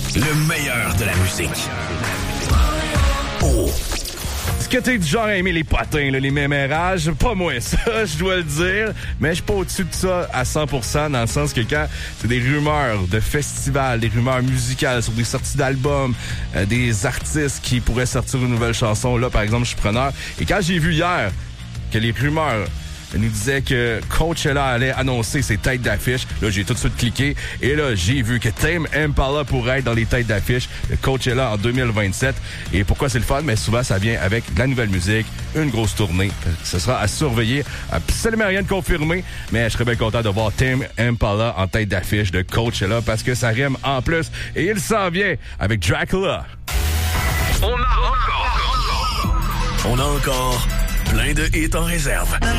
Le meilleur de la musique. Oh! Est-ce que t'es du genre à aimer les potins, là, les mémérages? Pas moi, ça, je dois le dire. Mais je suis pas au-dessus de ça à 100%, dans le sens que quand c'est des rumeurs de festivals, des rumeurs musicales sur des sorties d'albums, des artistes qui pourraient sortir une nouvelle chanson, là, par exemple, je suis preneur. Et quand j'ai vu hier que les rumeurs nous disaient que Coachella allait annoncer ses têtes d'affiche, là, j'ai tout de suite cliqué. Et là, j'ai vu que Tame Impala pourrait être dans les têtes d'affiche de Coachella en 2027. Et pourquoi c'est le fun? Mais souvent, ça vient avec de la nouvelle musique, une grosse tournée. Ce sera à surveiller. Absolument rien de confirmé, mais je serais bien content de voir Tame Impala en tête d'affiche de Coachella parce que ça rime en plus. Et il s'en vient avec Dracula. On a encore plein de hits en réserve.